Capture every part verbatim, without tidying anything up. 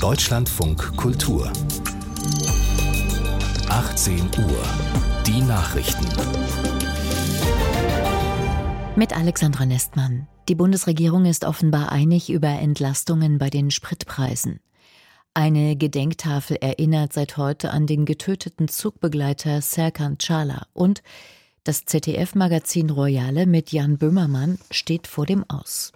Deutschlandfunk Kultur. achtzehn Uhr. Die Nachrichten. Mit Alexandra Nestmann. Die Bundesregierung ist offenbar einig über Entlastungen bei den Spritpreisen. Eine Gedenktafel erinnert seit heute an den getöteten Zugbegleiter Serkan Çağlar und das Z D F-Magazin Royale mit Jan Böhmermann steht vor dem Aus.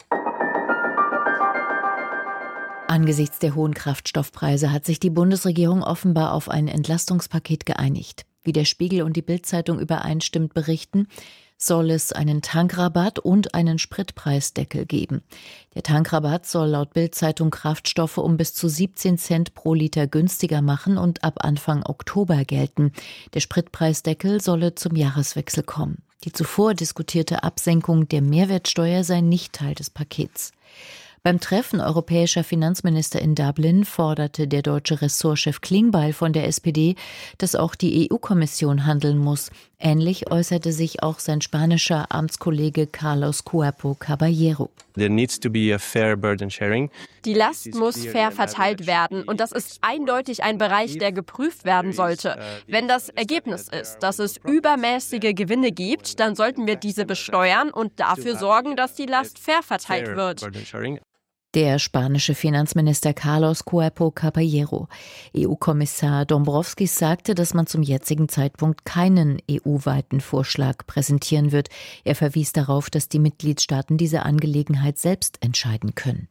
Angesichts der hohen Kraftstoffpreise hat sich die Bundesregierung offenbar auf ein Entlastungspaket geeinigt. Wie der Spiegel und die Bild-Zeitung übereinstimmend berichten, soll es einen Tankrabatt und einen Spritpreisdeckel geben. Der Tankrabatt soll laut Bild-Zeitung Kraftstoffe um bis zu siebzehn Cent pro Liter günstiger machen und ab Anfang Oktober gelten. Der Spritpreisdeckel solle zum Jahreswechsel kommen. Die zuvor diskutierte Absenkung der Mehrwertsteuer sei nicht Teil des Pakets. Beim Treffen europäischer Finanzminister in Dublin forderte der deutsche Ressortchef Klingbeil von der S P D, dass auch die E U-Kommission handeln muss. Ähnlich äußerte sich auch sein spanischer Amtskollege Carlos Cuerpo Caballero. There needs to be a fair burden sharing. Die Last muss fair verteilt werden und das ist eindeutig ein Bereich, der geprüft werden sollte. Wenn das Ergebnis ist, dass es übermäßige Gewinne gibt, dann sollten wir diese besteuern und dafür sorgen, dass die Last fair verteilt wird. Der spanische Finanzminister Carlos Cuerpo Caballero. E U-Kommissar Dombrovskis sagte, dass man zum jetzigen Zeitpunkt keinen E U-weiten Vorschlag präsentieren wird. Er verwies darauf, dass die Mitgliedstaaten diese Angelegenheit selbst entscheiden können.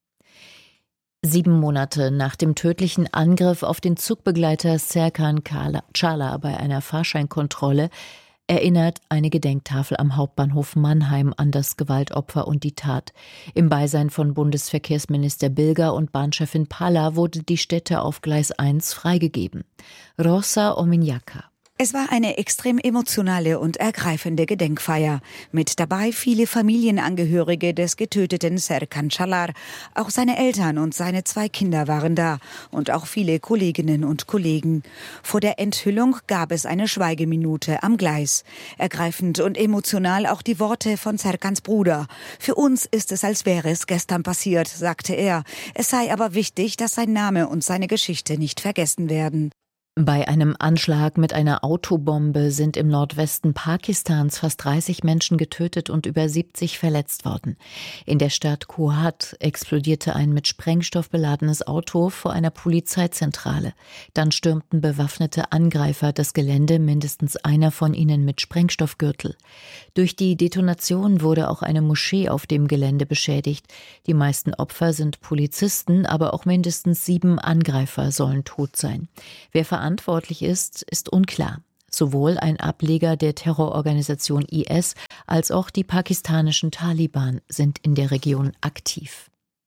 Sieben Monate nach dem tödlichen Angriff auf den Zugbegleiter Serkan Çağlar bei einer Fahrscheinkontrolle erinnert eine Gedenktafel am Hauptbahnhof Mannheim an das Gewaltopfer und die Tat. Im Beisein von Bundesverkehrsminister Bilger und Bahnchefin Palla wurde die Stätte auf Gleis eins freigegeben. Rosa Ominjaka. Es war eine extrem emotionale und ergreifende Gedenkfeier. Mit dabei viele Familienangehörige des getöteten Serkan Çağlar. Auch seine Eltern und seine zwei Kinder waren da. Und auch viele Kolleginnen und Kollegen. Vor der Enthüllung gab es eine Schweigeminute am Gleis. Ergreifend und emotional auch die Worte von Serkans Bruder. Für uns ist es, als wäre es gestern passiert, sagte er. Es sei aber wichtig, dass sein Name und seine Geschichte nicht vergessen werden. Bei einem Anschlag mit einer Autobombe sind im Nordwesten Pakistans fast dreißig Menschen getötet und über siebzig verletzt worden. In der Stadt Kohat explodierte ein mit Sprengstoff beladenes Auto vor einer Polizeizentrale. Dann stürmten bewaffnete Angreifer das Gelände, mindestens einer von ihnen mit Sprengstoffgürtel. Durch die Detonation wurde auch eine Moschee auf dem Gelände beschädigt. Die meisten Opfer sind Polizisten, aber auch mindestens sieben Angreifer sollen tot sein. Wer verantwortlich ist, ist unklar. Sowohl ein Ableger der Terrororganisation I S als auch die pakistanischen Taliban sind in der Region aktiv.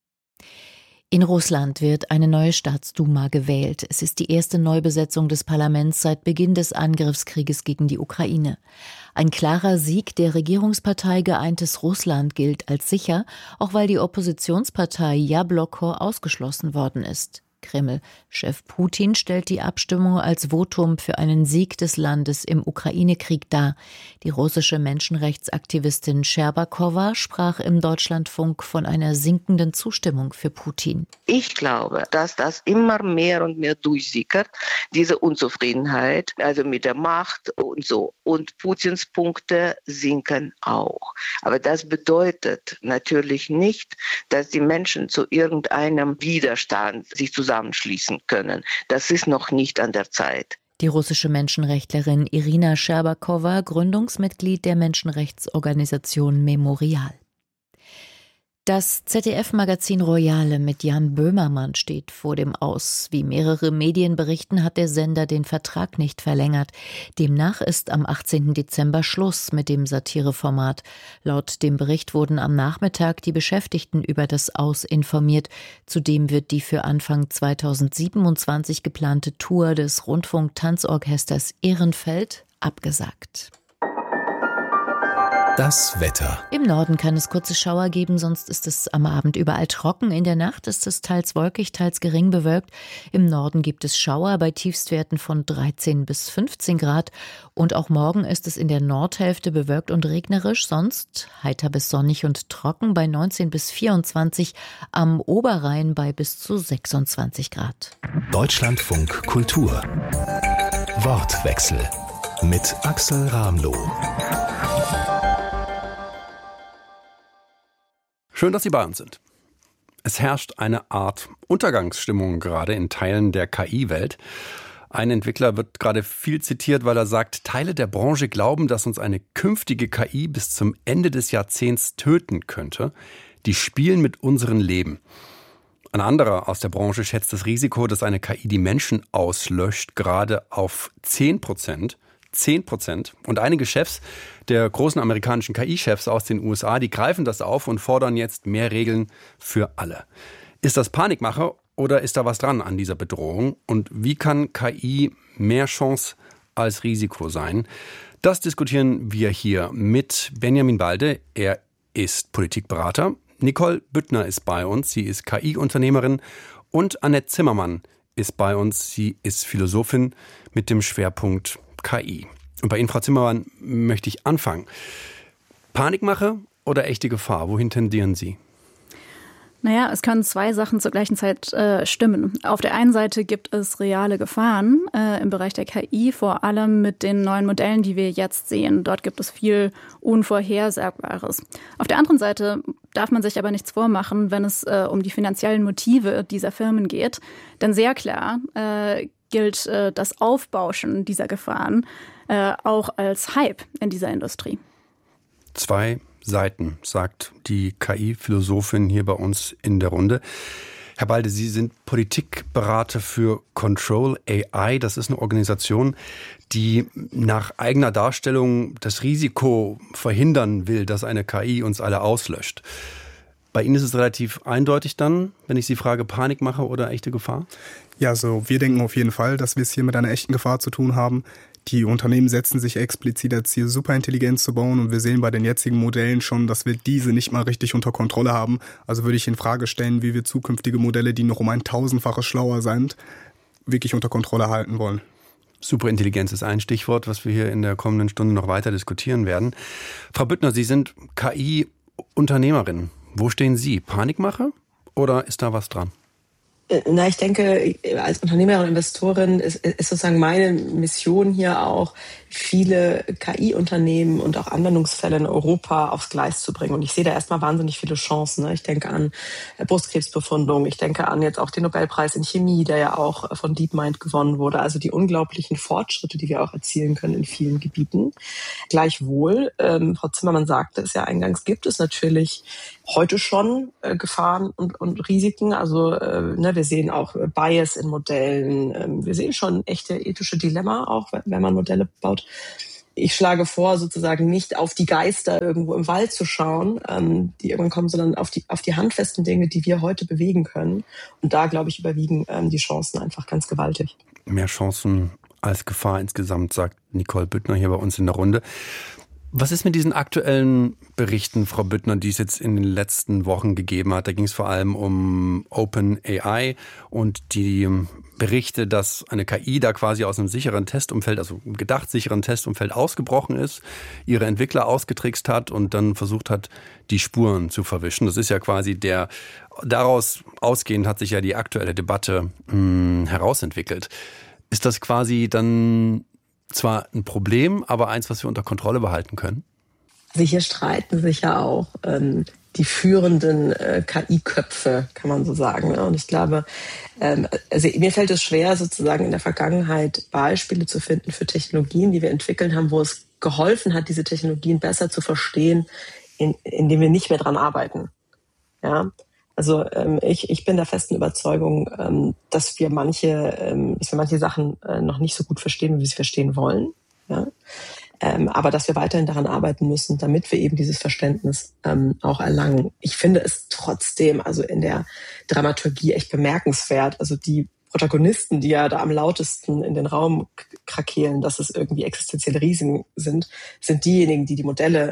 In Russland wird eine neue Staatsduma gewählt. Es ist die erste Neubesetzung des Parlaments seit Beginn des Angriffskrieges gegen die Ukraine. Ein klarer Sieg der Regierungspartei Geeintes Russland gilt als sicher, auch weil die Oppositionspartei Jabloko ausgeschlossen worden ist. Kreml-Chef Putin stellt die Abstimmung als Votum für einen Sieg des Landes im Ukraine-Krieg dar. Die russische Menschenrechtsaktivistin Scherbakowa sprach im Deutschlandfunk von einer sinkenden Zustimmung für Putin. Ich glaube, dass das immer mehr und mehr durchsickert, diese Unzufriedenheit, also mit der Macht und so. Und Putins Punkte sinken auch. Aber das bedeutet natürlich nicht, dass die Menschen zu irgendeinem Widerstand sich zusammenschließen können. Das ist noch nicht an der Zeit. Die russische Menschenrechtlerin Irina Scherbakowa, Gründungsmitglied der Menschenrechtsorganisation Memorial. Das Z D F-Magazin Royale mit Jan Böhmermann steht vor dem Aus. Wie mehrere Medien berichten, hat der Sender den Vertrag nicht verlängert. Demnach ist am achtzehnten Dezember Schluss mit dem Satireformat. Laut dem Bericht wurden am Nachmittag die Beschäftigten über das Aus informiert. Zudem wird die für Anfang zweitausendsiebenundzwanzig geplante Tour des Rundfunk-Tanzorchesters Ehrenfeld abgesagt. Das Wetter. Im Norden kann es kurze Schauer geben, sonst ist es am Abend überall trocken. In der Nacht ist es teils wolkig, teils gering bewölkt. Im Norden gibt es Schauer bei Tiefstwerten von dreizehn bis fünfzehn Grad. Und auch morgen ist es in der Nordhälfte bewölkt und regnerisch, sonst heiter bis sonnig und trocken bei neunzehn bis vierundzwanzig, am Oberrhein bei bis zu sechsundzwanzig Grad. Deutschlandfunk Kultur. Wortwechsel mit Axel Ramloh. Schön, dass Sie bei uns sind. Es herrscht eine Art Untergangsstimmung gerade in Teilen der K I-Welt. Ein Entwickler wird gerade viel zitiert, weil er sagt, Teile der Branche glauben, dass uns eine künftige K I bis zum Ende des Jahrzehnts töten könnte. Die spielen mit unserem Leben. Ein anderer aus der Branche schätzt das Risiko, dass eine K I die Menschen auslöscht, gerade auf zehn Prozent. zehn Prozent. Und einige Chefs der großen amerikanischen K I-Chefs aus den U S A, die greifen das auf und fordern jetzt mehr Regeln für alle. Ist das Panikmache oder ist da was dran an dieser Bedrohung? Und wie kann K I mehr Chance als Risiko sein? Das diskutieren wir hier mit Benjamin Balde. Er ist Politikberater. Nicole Büttner ist bei uns. Sie ist K I-Unternehmerin. Und Annette Zimmermann ist bei uns. Sie ist Philosophin mit dem Schwerpunkt K I. Und bei Ihnen, Frau Zimmermann, möchte ich anfangen. Panikmache oder echte Gefahr? Wohin tendieren Sie? Naja, es können zwei Sachen zur gleichen Zeit äh, stimmen. Auf der einen Seite gibt es reale Gefahren äh, im Bereich der K I, vor allem mit den neuen Modellen, die wir jetzt sehen. Dort gibt es viel Unvorhersagbares. Auf der anderen Seite darf man sich aber nichts vormachen, wenn es äh, um die finanziellen Motive dieser Firmen geht. Denn sehr klar äh, gilt äh, das Aufbauschen dieser Gefahren äh, auch als Hype in dieser Industrie. Zwei Seiten, sagt die K I-Philosophin hier bei uns in der Runde. Herr Balde, Sie sind Politikberater für Control A I. Das ist eine Organisation, die nach eigener Darstellung das Risiko verhindern will, dass eine K I uns alle auslöscht. Bei Ihnen ist es relativ eindeutig dann, wenn ich Sie frage, Panikmache oder echte Gefahr? Ja, also wir denken auf jeden Fall, dass wir es hier mit einer echten Gefahr zu tun haben. Die Unternehmen setzen sich explizit als Ziel, Superintelligenz zu bauen, und wir sehen bei den jetzigen Modellen schon, dass wir diese nicht mal richtig unter Kontrolle haben. Also würde ich in Frage stellen, wie wir zukünftige Modelle, die noch um ein Tausendfaches schlauer sind, wirklich unter Kontrolle halten wollen. Superintelligenz ist ein Stichwort, was wir hier in der kommenden Stunde noch weiter diskutieren werden. Frau Büttner, Sie sind K I-Unternehmerin. Wo stehen Sie? Panikmache oder ist da was dran? Na, ich denke, als Unternehmerin und Investorin ist, ist sozusagen meine Mission hier auch, viele K I-Unternehmen und auch Anwendungsfälle in Europa aufs Gleis zu bringen. Und ich sehe da erstmal wahnsinnig viele Chancen. Ich denke an Brustkrebsbefundung, ich denke an jetzt auch den Nobelpreis in Chemie, der ja auch von DeepMind gewonnen wurde. Also die unglaublichen Fortschritte, die wir auch erzielen können in vielen Gebieten. Gleichwohl, ähm, Frau Zimmermann sagte es ja eingangs, gibt es natürlich heute schon äh, Gefahren und, und Risiken. Also äh, ne, wir sehen auch äh, Bias in Modellen. Ähm, wir sehen schon echte ethische Dilemma, auch wenn man Modelle baut. Ich schlage vor, sozusagen nicht auf die Geister irgendwo im Wald zu schauen, ähm, die irgendwann kommen, sondern auf die, auf die handfesten Dinge, die wir heute bewegen können. Und da, glaube ich, überwiegen ähm, die Chancen einfach ganz gewaltig. Mehr Chancen als Gefahr insgesamt, sagt Nicole Büttner hier bei uns in der Runde. Was ist mit diesen aktuellen Berichten, Frau Büttner, die es jetzt in den letzten Wochen gegeben hat? Da ging es vor allem um OpenAI und die Berichte, dass eine K I da quasi aus einem sicheren Testumfeld, also einem gedacht sicheren Testumfeld ausgebrochen ist, ihre Entwickler ausgetrickst hat und dann versucht hat, die Spuren zu verwischen. Das ist ja quasi der, daraus ausgehend hat sich ja die aktuelle Debatte mh, herausentwickelt. Ist das quasi dann zwar ein Problem, aber eins, was wir unter Kontrolle behalten können? Also hier streiten sich ja auch ähm, die führenden äh, K I-Köpfe, kann man so sagen. Ne? Und ich glaube, ähm, also mir fällt es schwer, sozusagen in der Vergangenheit Beispiele zu finden für Technologien, die wir entwickelt haben, wo es geholfen hat, diese Technologien besser zu verstehen, in, indem wir nicht mehr dran arbeiten. Ja. Also ähm, ich, ich bin der festen Überzeugung, ähm, dass wir manche, ähm, dass wir manche Sachen äh, noch nicht so gut verstehen, wie wir sie verstehen wollen. Ja? Ähm, aber dass wir weiterhin daran arbeiten müssen, damit wir eben dieses Verständnis ähm, auch erlangen. Ich finde es trotzdem, also in der Dramaturgie echt bemerkenswert. Also die Protagonisten, die ja da am lautesten in den Raum krakeelen, dass es irgendwie existenzielle Risiken sind, sind diejenigen, die die Modelle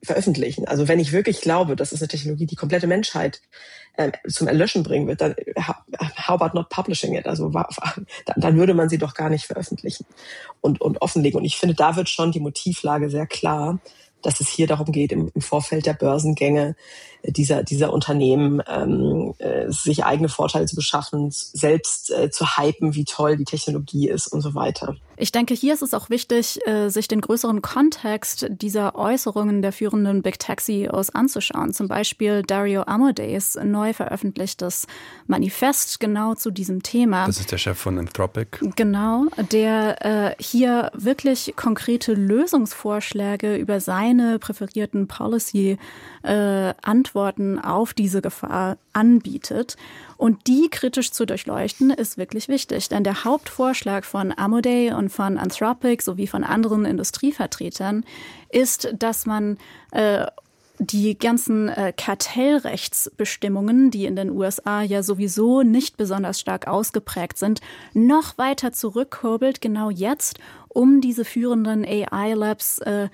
veröffentlichen. Also wenn ich wirklich glaube, das ist eine Technologie, die komplette Menschheit äh, zum Erlöschen bringen wird, dann how about not publishing it? Also dann, dann würde man sie doch gar nicht veröffentlichen und, und offenlegen. Und ich finde, da wird schon die Motivlage sehr klar, dass es hier darum geht, im, im Vorfeld der Börsengänge dieser, dieser Unternehmen ähm, äh, sich eigene Vorteile zu beschaffen, selbst äh, zu hypen, wie toll die Technologie ist und so weiter. Ich denke, hier ist es auch wichtig, äh, sich den größeren Kontext dieser Äußerungen der führenden Big Tech C E Os anzuschauen. Zum Beispiel Dario Amodei's neu veröffentlichtes Manifest genau zu diesem Thema. Das ist der Chef von Anthropic. Genau, der äh, hier wirklich konkrete Lösungsvorschläge über seine präferierten Policy äh, Antworten auf diese Gefahr anbietet. Und die kritisch zu durchleuchten, ist wirklich wichtig. Denn der Hauptvorschlag von Amodei und von Anthropic sowie von anderen Industrievertretern ist, dass man äh, die ganzen äh, Kartellrechtsbestimmungen, die in den U S A ja sowieso nicht besonders stark ausgeprägt sind, noch weiter zurückkurbelt, genau jetzt, um diese führenden A I-Labs äh,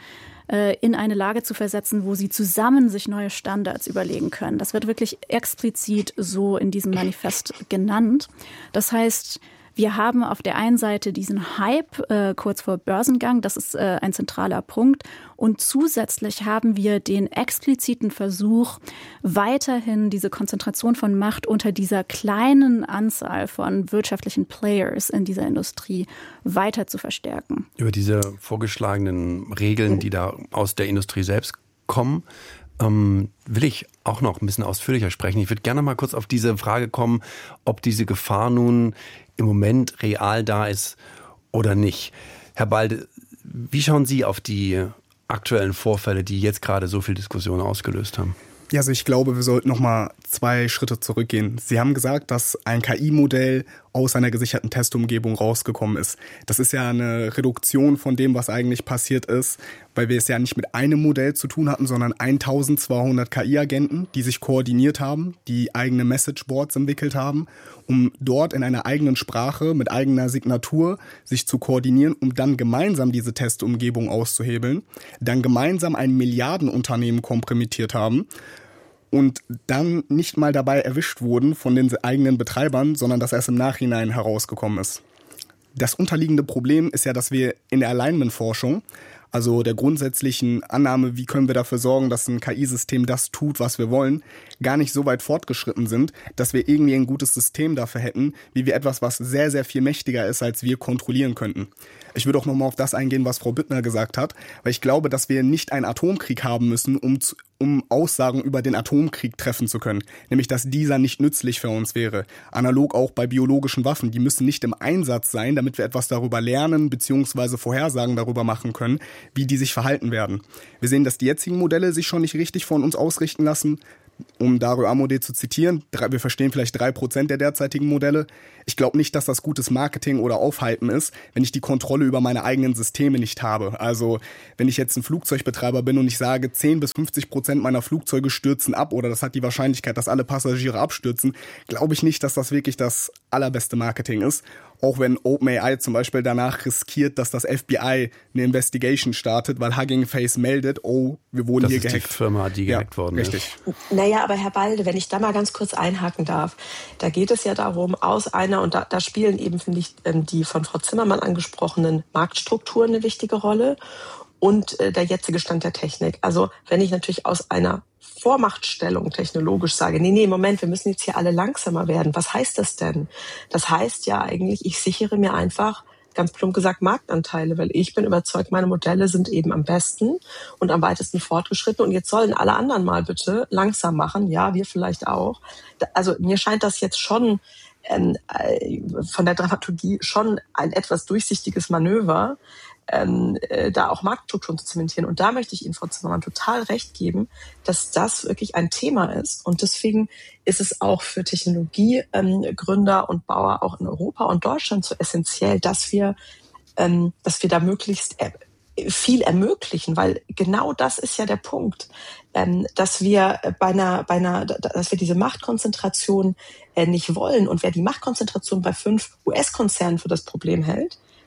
in eine Lage zu versetzen, wo sie zusammen sich neue Standards überlegen können. Das wird wirklich explizit so in diesem Manifest genannt. Das heißt, wir haben auf der einen Seite diesen Hype äh, kurz vor Börsengang, das ist äh, ein zentraler Punkt. Und zusätzlich haben wir den expliziten Versuch, weiterhin diese Konzentration von Macht unter dieser kleinen Anzahl von wirtschaftlichen Players in dieser Industrie weiter zu verstärken. Über diese vorgeschlagenen Regeln, die da aus der Industrie selbst kommen, ähm, will ich auch noch ein bisschen ausführlicher sprechen. Ich würde gerne mal kurz auf diese Frage kommen, ob diese Gefahr nun im Moment real da ist oder nicht. Herr Balde, wie schauen Sie auf die aktuellen Vorfälle, die jetzt gerade so viel Diskussion ausgelöst haben? Ja, also ich glaube, wir sollten noch mal zwei Schritte zurückgehen. Sie haben gesagt, dass ein K I-Modell aus einer gesicherten Testumgebung rausgekommen ist. Das ist ja eine Reduktion von dem, was eigentlich passiert ist, weil wir es ja nicht mit einem Modell zu tun hatten, sondern eintausendzweihundert K I-Agenten, die sich koordiniert haben, die eigene Messageboards entwickelt haben, um dort in einer eigenen Sprache mit eigener Signatur sich zu koordinieren, um dann gemeinsam diese Testumgebung auszuhebeln, dann gemeinsam ein Milliardenunternehmen kompromittiert haben und dann nicht mal dabei erwischt wurden von den eigenen Betreibern, sondern dass erst im Nachhinein herausgekommen ist. Das unterliegende Problem ist ja, dass wir in der Alignment-Forschung, also der grundsätzlichen Annahme, wie können wir dafür sorgen, dass ein K I-System das tut, was wir wollen, gar nicht so weit fortgeschritten sind, dass wir irgendwie ein gutes System dafür hätten, wie wir etwas, was sehr, sehr viel mächtiger ist, als wir kontrollieren könnten. Ich würde auch nochmal auf das eingehen, was Frau Büttner gesagt hat, weil ich glaube, dass wir nicht einen Atomkrieg haben müssen, um, zu, um Aussagen über den Atomkrieg treffen zu können. Nämlich, dass dieser nicht nützlich für uns wäre. Analog auch bei biologischen Waffen. Die müssen nicht im Einsatz sein, damit wir etwas darüber lernen bzw. Vorhersagen darüber machen können, wie die sich verhalten werden. Wir sehen, dass die jetzigen Modelle sich schon nicht richtig von uns ausrichten lassen. Um Dario Amodei zu zitieren, wir verstehen vielleicht drei Prozent der derzeitigen Modelle. Ich glaube nicht, dass das gutes Marketing oder Aufhypen ist, wenn ich die Kontrolle über meine eigenen Systeme nicht habe. Also wenn ich jetzt ein Flugzeugbetreiber bin und ich sage, zehn bis fünfzig Prozent meiner Flugzeuge stürzen ab oder das hat die Wahrscheinlichkeit, dass alle Passagiere abstürzen, glaube ich nicht, dass das wirklich das allerbeste Marketing ist. Auch wenn OpenAI zum Beispiel danach riskiert, dass das F B I eine Investigation startet, weil Hugging Face meldet, oh, wir wurden das hier ist gehackt. Die Firma, die gehackt ja, worden richtig. ist. Naja, aber Herr Balde, wenn ich da mal ganz kurz einhaken darf, da geht es ja darum, aus einer, und da, da spielen eben, finde ich, die von Frau Zimmermann angesprochenen Marktstrukturen eine wichtige Rolle und der jetzige Stand der Technik. Also wenn ich natürlich aus einer Vormachtstellung technologisch sage, nee, nee, Moment, wir müssen jetzt hier alle langsamer werden. Was heißt das denn? Das heißt ja eigentlich, ich sichere mir einfach, ganz plump gesagt, Marktanteile, weil ich bin überzeugt, meine Modelle sind eben am besten und am weitesten fortgeschritten und jetzt sollen alle anderen mal bitte langsam machen, ja, wir vielleicht auch. Also mir scheint das jetzt schon ähm, von der Dramaturgie schon ein etwas durchsichtiges Manöver, Ähm, äh, da auch Marktstrukturen zu zementieren. Und da möchte ich Ihnen, Frau Zimmermann, total recht geben, dass das wirklich ein Thema ist. Und deswegen ist es auch für Technologiegründer ähm, und Bauer auch in Europa und Deutschland so essentiell, dass wir, ähm, dass wir da möglichst äh, viel ermöglichen, weil genau das ist ja der Punkt, ähm, dass wir bei einer, bei einer, dass wir diese Machtkonzentration äh, nicht wollen. Und wer die Machtkonzentration bei fünf U S-Konzernen für das Problem hält,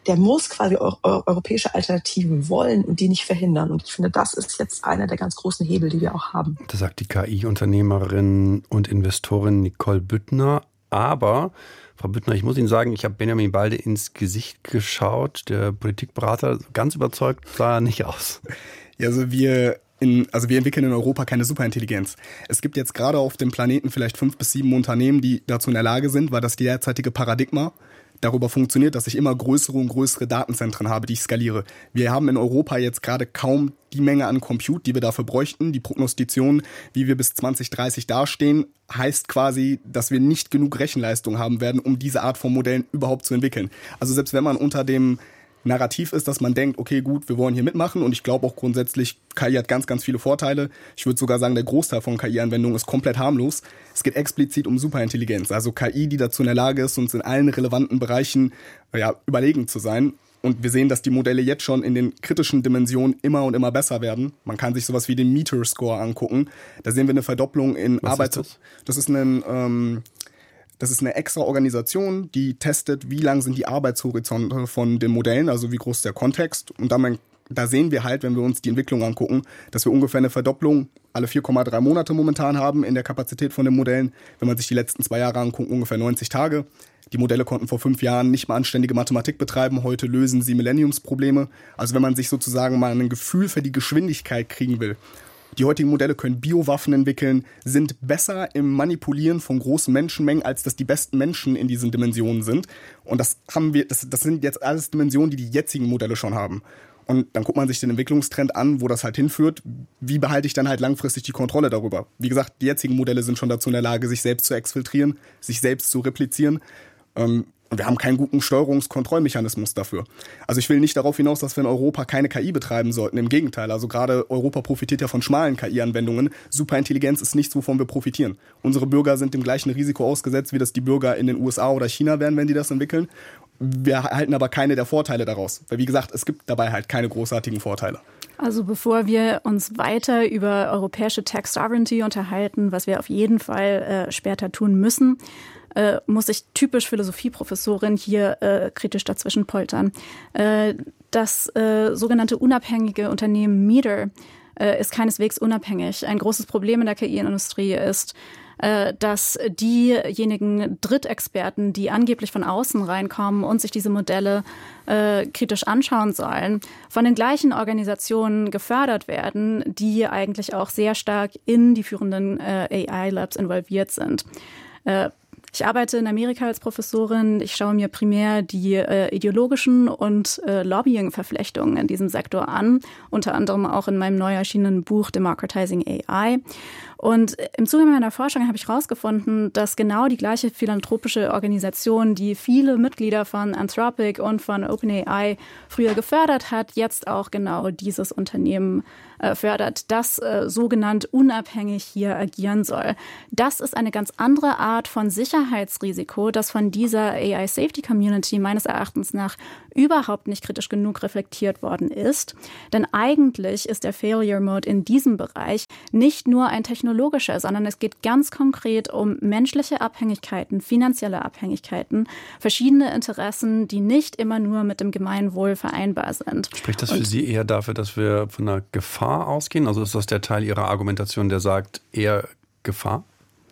der muss quasi eu- eu- europäische Alternativen wollen und die nicht verhindern. Und ich finde, das ist jetzt einer der ganz großen Hebel, die wir auch haben. Das sagt die K I-Unternehmerin und Investorin Nicole Büttner. Aber, Frau Büttner, ich muss Ihnen sagen, ich habe Benjamin Balde ins Gesicht geschaut. Der Politikberater, ganz überzeugt sah er nicht aus. Ja, also wir... In, also wir entwickeln in Europa keine Superintelligenz. Es gibt jetzt gerade auf dem Planeten vielleicht fünf bis sieben Unternehmen, die dazu in der Lage sind, weil das derzeitige Paradigma darüber funktioniert, dass ich immer größere und größere Datenzentren habe, die ich skaliere. Wir haben in Europa jetzt gerade kaum die Menge an Compute, die wir dafür bräuchten. Die Prognostition, wie wir bis zwanzig dreißig dastehen, heißt quasi, dass wir nicht genug Rechenleistung haben werden, um diese Art von Modellen überhaupt zu entwickeln. Also selbst wenn man unter dem Narrativ ist, dass man denkt, okay, gut, wir wollen hier mitmachen und ich glaube auch grundsätzlich, K I hat ganz, ganz viele Vorteile. Ich würde sogar sagen, der Großteil von K I-Anwendungen ist komplett harmlos. Es geht explizit um Superintelligenz, also K I, die dazu in der Lage ist, uns in allen relevanten Bereichen ja, überlegen zu sein. Und wir sehen, dass die Modelle jetzt schon in den kritischen Dimensionen immer und immer besser werden. Man kann sich sowas wie den Meter-Score angucken. Da sehen wir eine Verdopplung in Arbeit. Das? das ist ein... Ähm, Das ist eine extra Organisation, die testet, wie lang sind die Arbeitshorizonte von den Modellen, also wie groß ist der Kontext. Und da, man, da sehen wir halt, wenn wir uns die Entwicklung angucken, dass wir ungefähr eine Verdopplung alle vier Komma drei Monate momentan haben in der Kapazität von den Modellen. Wenn man sich die letzten zwei Jahre anguckt, ungefähr neunzig Tage. Die Modelle konnten vor fünf Jahren nicht mal anständige Mathematik betreiben. Heute lösen sie Millenniumsprobleme. Also wenn man sich sozusagen mal ein Gefühl für die Geschwindigkeit kriegen will. Die heutigen Modelle können Biowaffen entwickeln, sind besser im Manipulieren von großen Menschenmengen, als dass die besten Menschen in diesen Dimensionen sind. Und das haben wir, das, das sind jetzt alles Dimensionen, die die jetzigen Modelle schon haben. Und dann guckt man sich den Entwicklungstrend an, wo das halt hinführt. Wie behalte ich dann halt langfristig die Kontrolle darüber? Wie gesagt, die jetzigen Modelle sind schon dazu in der Lage, sich selbst zu exfiltrieren, sich selbst zu replizieren. Ähm, Und wir haben keinen guten Steuerungskontrollmechanismus dafür. Also ich will nicht darauf hinaus, dass wir in Europa keine K I betreiben sollten. Im Gegenteil, also gerade Europa profitiert ja von schmalen K I-Anwendungen. Superintelligenz ist nichts, wovon wir profitieren. Unsere Bürger sind dem gleichen Risiko ausgesetzt, wie das die Bürger in den U S A oder China wären, wenn die das entwickeln. Wir erhalten aber keine der Vorteile daraus. Weil wie gesagt, es gibt dabei halt keine großartigen Vorteile. Also bevor wir uns weiter über europäische Tech Sovereignty unterhalten, was wir auf jeden Fall äh, später tun müssen, Äh, muss ich typisch Philosophieprofessorin hier äh, kritisch dazwischen poltern. Äh, das äh, sogenannte unabhängige Unternehmen Meter äh, ist keineswegs unabhängig. Ein großes Problem in der K I-Industrie ist, äh, dass diejenigen Drittexperten, die angeblich von außen reinkommen und sich diese Modelle äh, kritisch anschauen sollen, von den gleichen Organisationen gefördert werden, die eigentlich auch sehr stark in die führenden äh, A I-Labs involviert sind. Äh, Ich arbeite in Amerika als Professorin. Ich schaue mir primär die äh, ideologischen und äh, Lobbying-Verflechtungen in diesem Sektor an, unter anderem auch in meinem neu erschienenen Buch Democratizing A I. Und im Zuge meiner Forschung habe ich herausgefunden, dass genau die gleiche philanthropische Organisation, die viele Mitglieder von Anthropic und von OpenAI früher gefördert hat, jetzt auch genau dieses Unternehmen äh, fördert, das äh, sogenannt unabhängig hier agieren soll. Das ist eine ganz andere Art von Sicherheitsrisiko, das von dieser A I-Safety-Community meines Erachtens nach überhaupt nicht kritisch genug reflektiert worden ist. Denn eigentlich ist der Failure-Mode in diesem Bereich nicht nur ein technologischer, sondern es geht ganz konkret um menschliche Abhängigkeiten, finanzielle Abhängigkeiten, verschiedene Interessen, die nicht immer nur mit dem Gemeinwohl vereinbar sind. Spricht das für Und Sie eher dafür, dass wir von einer Gefahr ausgehen? Also ist das der Teil Ihrer Argumentation, der sagt, eher Gefahr?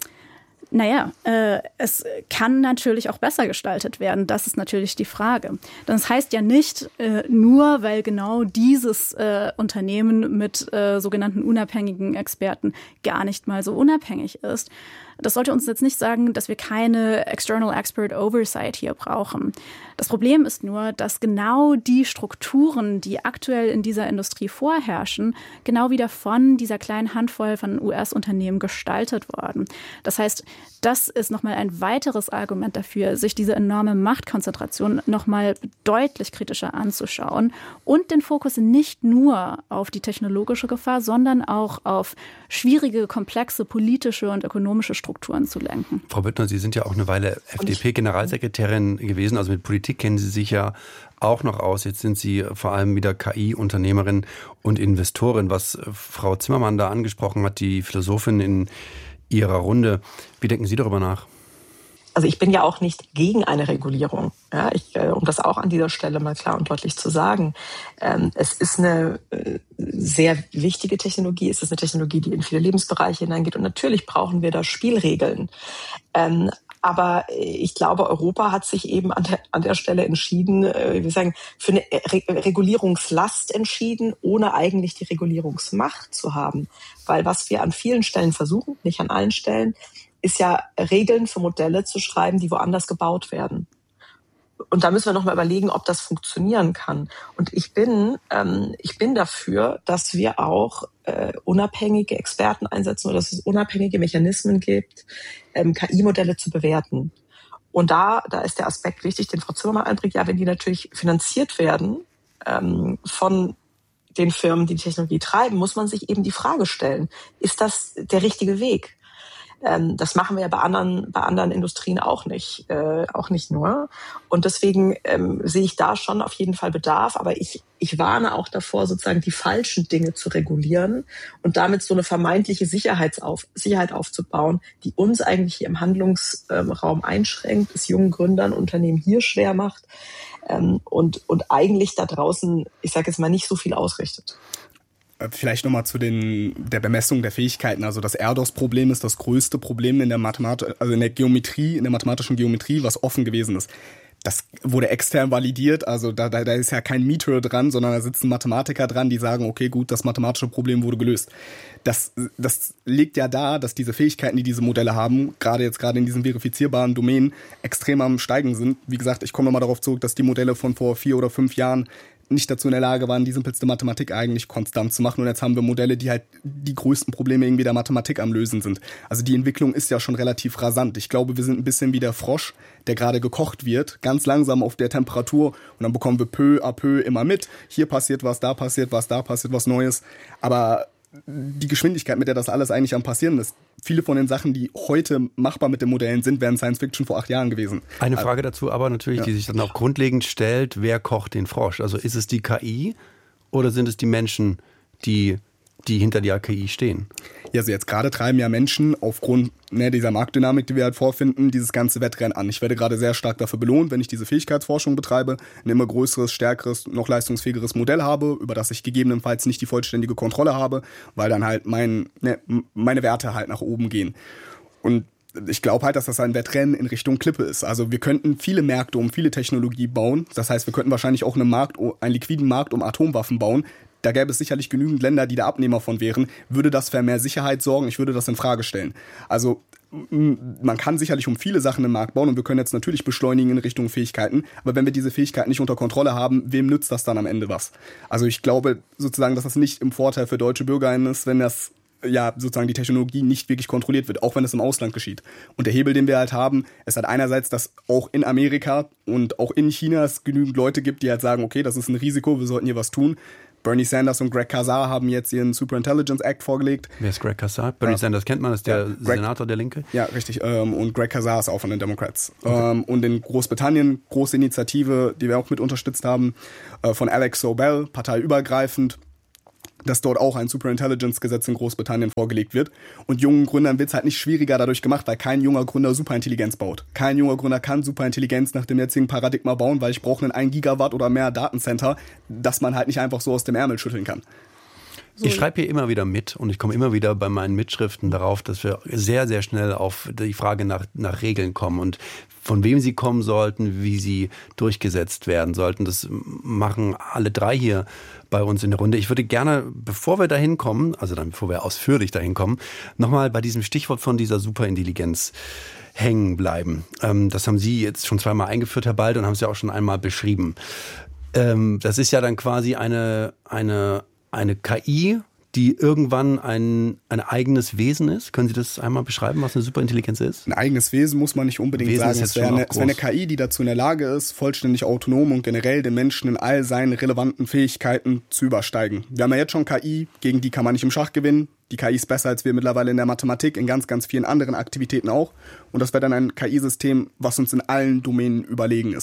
Naja, äh, es kann natürlich auch besser gestaltet werden. Das ist natürlich die Frage. Das heißt ja nicht, äh, nur weil genau dieses äh, Unternehmen mit äh, sogenannten unabhängigen Experten gar nicht mal so unabhängig ist. Das sollte uns jetzt nicht sagen, dass wir keine External Expert Oversight hier brauchen. Das Problem ist nur, dass genau die Strukturen, die aktuell in dieser Industrie vorherrschen, genau wieder von dieser kleinen Handvoll von U S-Unternehmen gestaltet worden. Das heißt, das ist nochmal ein weiteres Argument dafür, sich diese enorme Machtkonzentration nochmal deutlich kritischer anzuschauen und den Fokus nicht nur auf die technologische Gefahr, sondern auch auf schwierige, komplexe politische und ökonomische Strukturen zu lenken. Frau Büttner, Sie sind ja auch eine Weile F D P-Generalsekretärin gewesen, also mit Politik kennen Sie sich ja auch noch aus. Jetzt sind Sie vor allem wieder K I-Unternehmerin und Investorin, was Frau Zimmermann da angesprochen hat, die Philosophin in Ihrer Runde. Wie denken Sie darüber nach? also ich bin ja auch nicht gegen eine Regulierung. Ja, ich, äh, um das auch an dieser Stelle mal klar und deutlich zu sagen. Ähm, es ist eine äh, sehr wichtige Technologie. Es ist eine Technologie, die in viele Lebensbereiche hineingeht. Und natürlich brauchen wir da Spielregeln. Ähm, aber ich glaube, Europa hat sich eben an der, an der Stelle entschieden, äh, wir sagen, für eine Re- Regulierungslast entschieden, ohne eigentlich die Regulierungsmacht zu haben. Weil was wir an vielen Stellen versuchen, nicht an allen Stellen, ist ja Regeln für Modelle zu schreiben, die woanders gebaut werden. Und da müssen wir noch mal überlegen, ob das funktionieren kann. Und ich bin, ähm, ich bin dafür, dass wir auch äh, unabhängige Experten einsetzen oder dass es unabhängige Mechanismen gibt, ähm, K I-Modelle zu bewerten. Und da, da ist der Aspekt wichtig, den Frau Zimmermann einbringt. Ja, wenn die natürlich finanziert werden ähm, von den Firmen, die die Technologie treiben, muss man sich eben die Frage stellen: Ist das der richtige Weg? Ähm, das machen wir ja bei anderen, bei anderen Industrien auch nicht, äh, auch nicht nur. Und deswegen ähm, sehe ich da schon auf jeden Fall Bedarf. Aber ich, ich warne auch davor, sozusagen die falschen Dinge zu regulieren und damit so eine vermeintliche Sicherheitsauf, Sicherheit aufzubauen, die uns eigentlich hier im Handlungsraum einschränkt, es jungen Gründern, Unternehmen hier schwer macht ähm, und, und eigentlich da draußen, ich sage jetzt mal, nicht so viel ausrichtet. Vielleicht nochmal zu den, der Bemessung der Fähigkeiten. Also das Erdos-Problem ist das größte Problem in der Mathematik, also in der Geometrie, in der mathematischen Geometrie, was offen gewesen ist. Das wurde extern validiert, also da, da, da ist ja kein Meter dran, sondern da sitzen Mathematiker dran, die sagen, okay, gut, das mathematische Problem wurde gelöst. Das, das liegt ja da, dass diese Fähigkeiten, die diese Modelle haben, gerade jetzt gerade in diesen verifizierbaren Domänen, extrem am Steigen sind. Wie gesagt, ich komme nochmal darauf zurück, dass die Modelle von vor vier oder fünf Jahren nicht dazu in der Lage waren, die simpelste Mathematik eigentlich konstant zu machen. Und jetzt haben wir Modelle, die halt die größten Probleme irgendwie der Mathematik am Lösen sind. Also die Entwicklung ist ja schon relativ rasant. Ich glaube, wir sind ein bisschen wie der Frosch, der gerade gekocht wird, ganz langsam auf der Temperatur. Und dann bekommen wir peu à peu immer mit. Hier passiert was, da passiert was, da passiert was Neues. Aber die Geschwindigkeit, mit der das alles eigentlich am Passieren ist, viele von den Sachen, die heute machbar mit den Modellen sind, wären Science Fiction vor acht Jahren gewesen. Eine Frage dazu aber natürlich, ja, die sich dann auch grundlegend stellt: Wer kocht den Frosch? Also ist es die K I oder sind es die Menschen, die, die hinter der K I stehen? Ja, also jetzt gerade treiben ja Menschen aufgrund ne, dieser Marktdynamik, die wir halt vorfinden, dieses ganze Wettrennen an. Ich werde gerade sehr stark dafür belohnt, wenn ich diese Fähigkeitsforschung betreibe, ein immer größeres, stärkeres, noch leistungsfähigeres Modell habe, über das ich gegebenenfalls nicht die vollständige Kontrolle habe, weil dann halt mein, ne, meine Werte halt nach oben gehen. Und ich glaube halt, dass das ein Wettrennen in Richtung Klippe ist. Also wir könnten viele Märkte um viele Technologie bauen. Das heißt, wir könnten wahrscheinlich auch einen Markt, einen liquiden Markt um Atomwaffen bauen. Da gäbe es sicherlich genügend Länder, die da Abnehmer von wären. Würde das für mehr Sicherheit sorgen? Ich würde das in Frage stellen. Also man kann sicherlich um viele Sachen im Markt bauen und wir können jetzt natürlich beschleunigen in Richtung Fähigkeiten. Aber wenn wir diese Fähigkeiten nicht unter Kontrolle haben, wem nützt das dann am Ende was? Also ich glaube sozusagen, dass das nicht im Vorteil für deutsche BürgerInnen ist, wenn das ja sozusagen die Technologie nicht wirklich kontrolliert wird, auch wenn es im Ausland geschieht. Und der Hebel, den wir halt haben, ist halt einerseits, dass auch in Amerika und auch in China es genügend Leute gibt, die halt sagen, okay, das ist ein Risiko, wir sollten hier was tun. Bernie Sanders und Greg Casar haben jetzt ihren Superintelligence Act vorgelegt. Wer ist Greg Casar? Bernie ja. Sanders kennt man, ist der ja, Greg, Senator der Linke. Ja, richtig. Und Greg Casar ist auch von den Democrats. Okay. Und in Großbritannien, große Initiative, die wir auch mit unterstützt haben, von Alex Sobel, parteiübergreifend, dass dort auch ein Superintelligence-Gesetz in Großbritannien vorgelegt wird. Und jungen Gründern wird es halt nicht schwieriger dadurch gemacht, weil kein junger Gründer Superintelligenz baut. Kein junger Gründer kann Superintelligenz nach dem jetzigen Paradigma bauen, weil ich brauche einen ein Gigawatt oder mehr Datencenter, das man halt nicht einfach so aus dem Ärmel schütteln kann. Ich schreibe hier immer wieder mit und ich komme immer wieder bei meinen Mitschriften darauf, dass wir sehr, sehr schnell auf die Frage nach, nach Regeln kommen und von wem sie kommen sollten, wie sie durchgesetzt werden sollten. Das machen alle drei hier bei uns in der Runde. Ich würde gerne, bevor wir dahin kommen, also dann bevor wir ausführlich dahin kommen, nochmal bei diesem Stichwort von dieser Superintelligenz hängen bleiben. Das haben Sie jetzt schon zweimal eingeführt, Herr Balde, und haben es ja auch schon einmal beschrieben. Das ist ja dann quasi eine, eine Eine K I, die irgendwann ein, ein eigenes Wesen ist. Können Sie das einmal beschreiben, was eine Superintelligenz ist? Ein eigenes Wesen muss man nicht unbedingt Wesen sagen. Es wäre eine, wär eine K I, die dazu in der Lage ist, vollständig autonom und generell den Menschen in all seinen relevanten Fähigkeiten zu übersteigen. Wir haben ja jetzt schon K I, gegen die kann man nicht im Schach gewinnen. Die K I ist besser als wir mittlerweile in der Mathematik, in ganz, ganz vielen anderen Aktivitäten auch. Und das wäre dann ein K I-System, was uns in allen Domänen überlegen ist.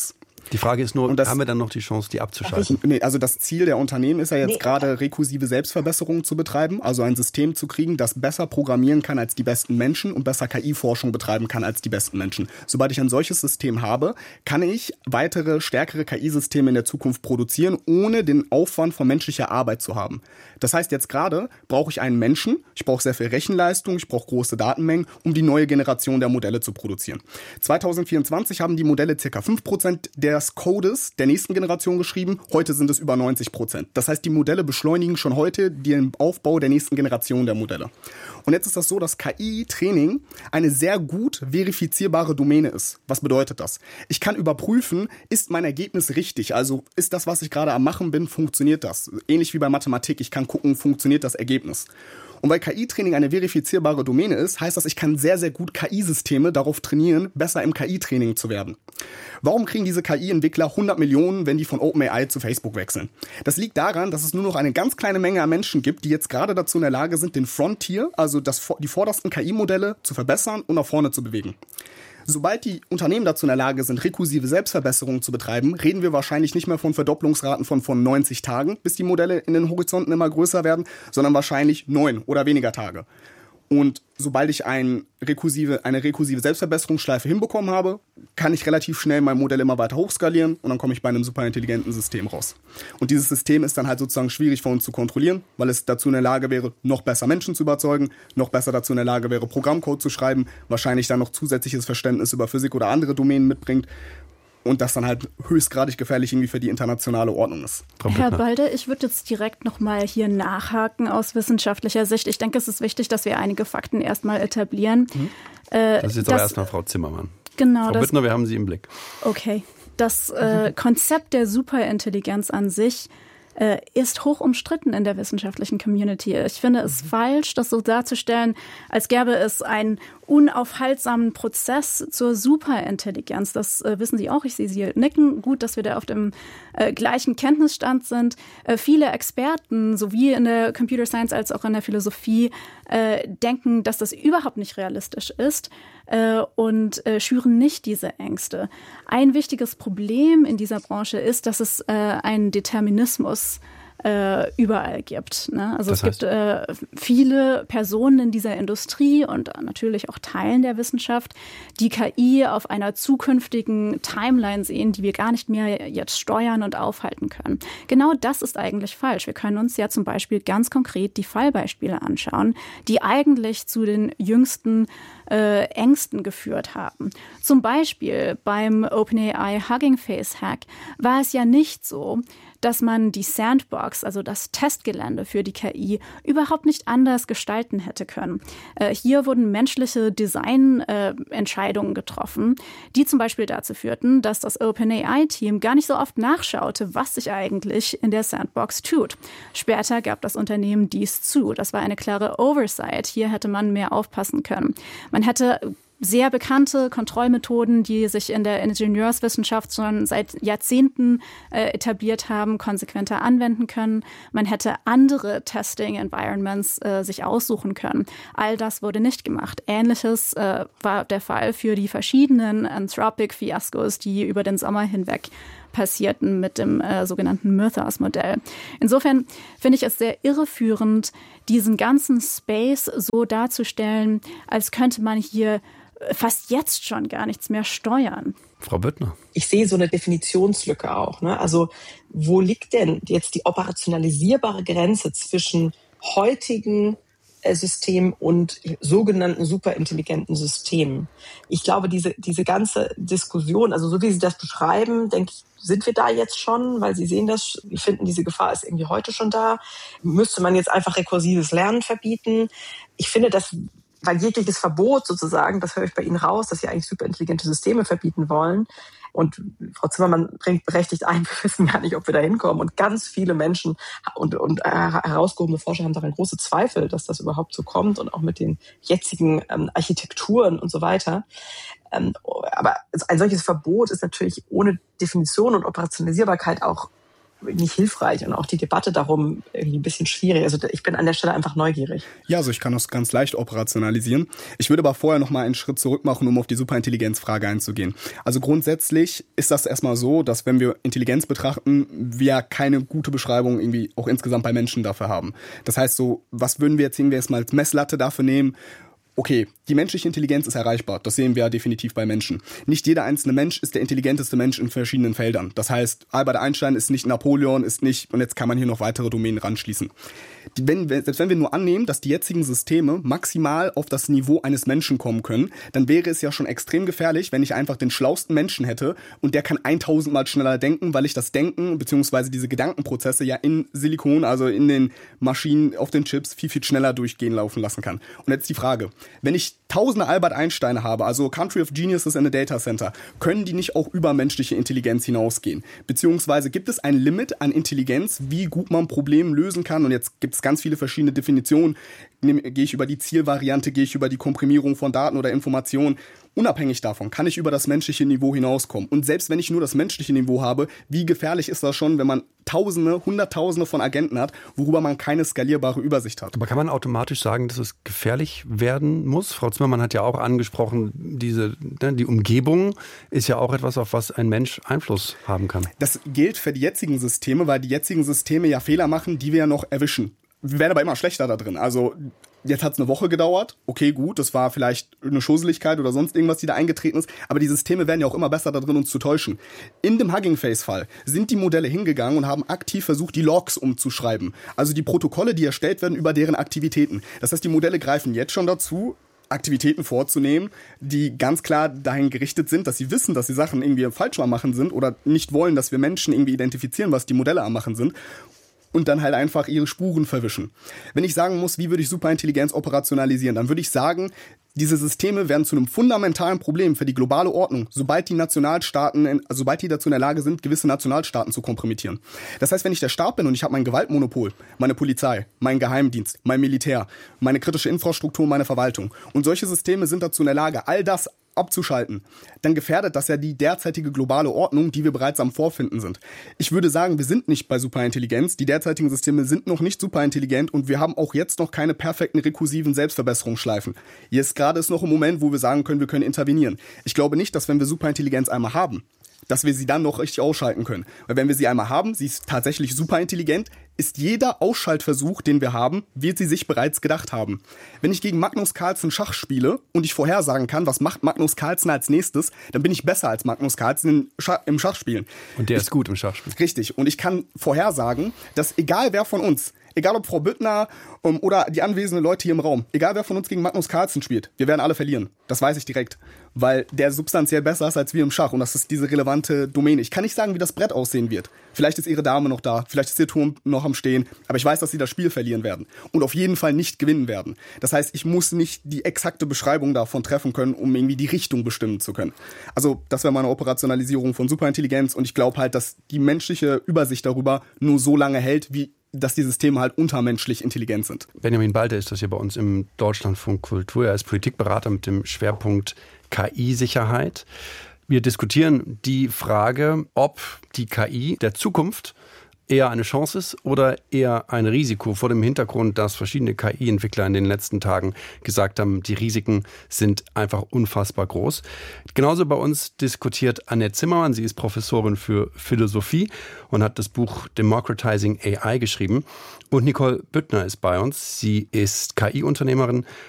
Die Frage ist nur, das, haben wir dann noch die Chance, die abzuschalten? Nee, also das Ziel der Unternehmen ist ja jetzt nee, gerade, rekursive Selbstverbesserungen zu betreiben, also ein System zu kriegen, das besser programmieren kann als die besten Menschen und besser K I-Forschung betreiben kann als die besten Menschen. Sobald ich ein solches System habe, kann ich weitere, stärkere K I-Systeme in der Zukunft produzieren, ohne den Aufwand von menschlicher Arbeit zu haben. Das heißt, jetzt gerade brauche ich einen Menschen, ich brauche sehr viel Rechenleistung, ich brauche große Datenmengen, um die neue Generation der Modelle zu produzieren. zwanzig vierundzwanzig haben die Modelle ca. fünf Prozent des Codes der nächsten Generation geschrieben, heute sind es über neunzig Prozent. Das heißt, die Modelle beschleunigen schon heute den Aufbau der nächsten Generation der Modelle. Und jetzt ist das so, dass K I-Training eine sehr gut verifizierbare Domäne ist. Was bedeutet das? Ich kann überprüfen, ist mein Ergebnis richtig? Also ist das, was ich gerade am Machen bin, funktioniert das? Ähnlich wie bei Mathematik, ich kann gucken, funktioniert das Ergebnis? Und weil K I-Training eine verifizierbare Domäne ist, heißt das, ich kann sehr, sehr gut K I-Systeme darauf trainieren, besser im K I-Training zu werden. Warum kriegen diese K I-Entwickler hundert Millionen, wenn die von OpenAI zu Facebook wechseln? Das liegt daran, dass es nur noch eine ganz kleine Menge an Menschen gibt, die jetzt gerade dazu in der Lage sind, den Frontier, also das, die vordersten K I-Modelle zu verbessern und nach vorne zu bewegen. Sobald die Unternehmen dazu in der Lage sind, rekursive Selbstverbesserungen zu betreiben, reden wir wahrscheinlich nicht mehr von Verdopplungsraten von, von neunzig Tagen, bis die Modelle in den Horizonten immer größer werden, sondern wahrscheinlich neun oder weniger Tage. Und sobald ich ein rekursive, eine rekursive Selbstverbesserungsschleife hinbekommen habe, kann ich relativ schnell mein Modell immer weiter hochskalieren und dann komme ich bei einem superintelligenten System raus. Und dieses System ist dann halt sozusagen schwierig für uns zu kontrollieren, weil es dazu in der Lage wäre, noch besser Menschen zu überzeugen, noch besser dazu in der Lage wäre, Programmcode zu schreiben, wahrscheinlich dann noch zusätzliches Verständnis über Physik oder andere Domänen mitbringt. Und das dann halt höchstgradig gefährlich irgendwie für die internationale Ordnung ist. Herr Balde, ich würde jetzt direkt nochmal hier nachhaken aus wissenschaftlicher Sicht. Ich denke, es ist wichtig, dass wir einige Fakten erstmal etablieren. Mhm. Äh, das ist jetzt das, aber erstmal Frau Zimmermann. Genau. Frau das, Büttner, wir haben Sie im Blick. Okay. Das äh, Konzept der Superintelligenz an sich äh, ist hoch umstritten in der wissenschaftlichen Community. Ich finde es mhm. falsch, das so darzustellen, als gäbe es einen unaufhaltsamen Prozess zur Superintelligenz. Das äh, wissen Sie auch. Ich sehe Sie nicken. Gut, dass wir da auf dem äh, gleichen Kenntnisstand sind. Äh, viele Experten, sowie in der Computer Science als auch in der Philosophie, äh, denken, dass das überhaupt nicht realistisch ist äh, und äh, schüren nicht diese Ängste. Ein wichtiges Problem in dieser Branche ist, dass es äh, einen Determinismus Äh, überall gibt. Ne? Also das es heißt? gibt äh, viele Personen in dieser Industrie und natürlich auch Teilen der Wissenschaft, die K I auf einer zukünftigen Timeline sehen, die wir gar nicht mehr jetzt steuern und aufhalten können. Genau das ist eigentlich falsch. Wir können uns ja zum Beispiel ganz konkret die Fallbeispiele anschauen, die eigentlich zu den jüngsten äh, Ängsten geführt haben. Zum Beispiel beim OpenAI Hugging Face Hack war es ja nicht so, dass man die Sandbox, also das Testgelände für die K I, überhaupt nicht anders gestalten hätte können. Äh, hier wurden menschliche Designentscheidungen äh, getroffen, die zum Beispiel dazu führten, dass das OpenAI-Team gar nicht so oft nachschaute, was sich eigentlich in der Sandbox tut. Später gab das Unternehmen dies zu. Das war eine klare Oversight. Hier hätte man mehr aufpassen können. Man hätte sehr bekannte Kontrollmethoden, die sich in der Ingenieurswissenschaft schon seit Jahrzehnten äh, etabliert haben, konsequenter anwenden können. Man hätte andere Testing-Environments äh, sich aussuchen können. All das wurde nicht gemacht. Ähnliches äh, war der Fall für die verschiedenen Anthropic-Fiaskos, die über den Sommer hinweg passierten mit dem äh, sogenannten Mythos-Modell. Insofern finde ich es sehr irreführend, diesen ganzen Space so darzustellen, als könnte man hier fast jetzt schon gar nichts mehr steuern. Frau Büttner. Ich sehe so eine Definitionslücke auch. Ne? Also wo liegt denn jetzt die operationalisierbare Grenze zwischen heutigen System und sogenannten superintelligenten Systemen? Ich glaube, diese, diese ganze Diskussion, also so wie Sie das beschreiben, denke ich, sind wir da jetzt schon, weil Sie sehen das, wir finden, diese Gefahr ist irgendwie heute schon da. Müsste man jetzt einfach rekursives Lernen verbieten? Ich finde, dass, weil jegliches Verbot sozusagen, das höre ich bei Ihnen raus, dass Sie eigentlich superintelligente Systeme verbieten wollen. Und Frau Zimmermann bringt berechtigt ein, wir wissen gar nicht, ob wir da hinkommen. Und ganz viele Menschen und, und äh, herausgehobene Forscher haben daran große Zweifel, dass das überhaupt so kommt und auch mit den jetzigen ähm, Architekturen und so weiter. Ähm, aber ein solches Verbot ist natürlich ohne Definition und Operationalisierbarkeit auch nicht hilfreich und auch die Debatte darum irgendwie ein bisschen schwierig. Also ich bin an der Stelle einfach neugierig. Ja, also ich kann das ganz leicht operationalisieren. Ich würde aber vorher noch mal einen Schritt zurück machen, um auf die Superintelligenzfrage einzugehen. Also grundsätzlich ist das erstmal so, dass wenn wir Intelligenz betrachten, wir keine gute Beschreibung irgendwie auch insgesamt bei Menschen dafür haben. Das heißt so, was würden wir jetzt irgendwie erstmal als Messlatte dafür nehmen? Okay, die menschliche Intelligenz ist erreichbar. Das sehen wir ja definitiv bei Menschen. Nicht jeder einzelne Mensch ist der intelligenteste Mensch in verschiedenen Feldern. Das heißt, Albert Einstein ist nicht Napoleon, ist nicht, und jetzt kann man hier noch weitere Domänen ranschließen. Die, wenn, selbst wenn wir nur annehmen, dass die jetzigen Systeme maximal auf das Niveau eines Menschen kommen können, dann wäre es ja schon extrem gefährlich, wenn ich einfach den schlausten Menschen hätte und der kann tausendmal schneller denken, weil ich das Denken bzw. diese Gedankenprozesse ja in Silikon, also in den Maschinen, auf den Chips viel, viel schneller durchgehen laufen lassen kann. Und jetzt die Frage, wenn ich tausende Albert Einsteine habe, also Country of Geniuses in a Data Center, können die nicht auch über menschliche Intelligenz hinausgehen? Beziehungsweise gibt es ein Limit an Intelligenz, wie gut man Probleme lösen kann? Und jetzt gibt es ganz viele verschiedene Definitionen. Gehe ich über die Zielvariante, gehe ich über die Komprimierung von Daten oder Informationen? Unabhängig davon kann ich über das menschliche Niveau hinauskommen. Und selbst wenn ich nur das menschliche Niveau habe, wie gefährlich ist das schon, wenn man Tausende, Hunderttausende von Agenten hat, worüber man keine skalierbare Übersicht hat? Aber kann man automatisch sagen, dass es gefährlich werden muss? Frau Zimmermann hat ja auch angesprochen, diese, die Umgebung ist ja auch etwas, auf was ein Mensch Einfluss haben kann. Das gilt für die jetzigen Systeme, weil die jetzigen Systeme ja Fehler machen, die wir ja noch erwischen. Wir werden aber immer schlechter da drin. Also jetzt hat es eine Woche gedauert. Okay, gut, das war vielleicht eine Schusseligkeit oder sonst irgendwas, die da eingetreten ist. Aber die Systeme werden ja auch immer besser da drin, uns zu täuschen. In dem Hugging Face-Fall sind die Modelle hingegangen und haben aktiv versucht, die Logs umzuschreiben. Also die Protokolle, die erstellt werden über deren Aktivitäten. Das heißt, die Modelle greifen jetzt schon dazu, Aktivitäten vorzunehmen, die ganz klar dahin gerichtet sind, dass sie wissen, dass sie Sachen irgendwie falsch am Machen sind oder nicht wollen, dass wir Menschen irgendwie identifizieren, was die Modelle am Machen sind. Und dann halt einfach ihre Spuren verwischen. Wenn ich sagen muss, wie würde ich Superintelligenz operationalisieren, dann würde ich sagen, diese Systeme werden zu einem fundamentalen Problem für die globale Ordnung, sobald die Nationalstaaten, in, also sobald die dazu in der Lage sind, gewisse Nationalstaaten zu kompromittieren. Das heißt, wenn ich der Staat bin und ich habe mein Gewaltmonopol, meine Polizei, mein Geheimdienst, mein Militär, meine kritische Infrastruktur, meine Verwaltung und solche Systeme sind dazu in der Lage, all das abzuschalten, dann gefährdet das ja die derzeitige globale Ordnung, die wir bereits am Vorfinden sind. Ich würde sagen, wir sind nicht bei Superintelligenz, die derzeitigen Systeme sind noch nicht superintelligent und wir haben auch jetzt noch keine perfekten rekursiven Selbstverbesserungsschleifen. Jetzt gerade ist noch ein Moment, wo wir sagen können, wir können intervenieren. Ich glaube nicht, dass wenn wir Superintelligenz einmal haben, dass wir sie dann noch richtig ausschalten können. Weil wenn wir sie einmal haben, sie ist tatsächlich superintelligent, ist jeder Ausschaltversuch, den wir haben, wird sie sich bereits gedacht haben. Wenn ich gegen Magnus Carlsen Schach spiele und ich vorhersagen kann, was macht Magnus Carlsen als nächstes, dann bin ich besser als Magnus Carlsen im Schachspielen. Und der ich, ist gut im Schachspielen. Richtig. Und ich kann vorhersagen, dass egal wer von uns, egal ob Frau Büttner um, oder die anwesenden Leute hier im Raum, egal wer von uns gegen Magnus Carlsen spielt, wir werden alle verlieren. Das weiß ich direkt. Weil der substanziell besser ist als wir im Schach. Und das ist diese relevante Domäne. Ich kann nicht sagen, wie das Brett aussehen wird. Vielleicht ist ihre Dame noch da, vielleicht ist ihr Turm noch am Stehen. Aber ich weiß, dass sie das Spiel verlieren werden. Und auf jeden Fall nicht gewinnen werden. Das heißt, ich muss nicht die exakte Beschreibung davon treffen können, um irgendwie die Richtung bestimmen zu können. Also das wäre meine Operationalisierung von Superintelligenz. Und ich glaube halt, dass die menschliche Übersicht darüber nur so lange hält, wie dass die Systeme halt untermenschlich intelligent sind. Benjamin Balter ist das hier bei uns im Deutschlandfunk Kultur. Er ist Politikberater mit dem Schwerpunkt K I-Sicherheit. Wir diskutieren die Frage, ob die K I der Zukunft eher eine Chance ist oder eher ein Risiko, vor dem Hintergrund, dass verschiedene K I-Entwickler in den letzten Tagen gesagt haben, die Risiken sind einfach unfassbar groß. Genauso bei uns diskutiert Annette Zimmermann. Sie ist Professorin für Philosophie und hat das Buch Democratizing A I geschrieben. Und Nicole Büttner ist bei uns. Sie ist K I-Unternehmerin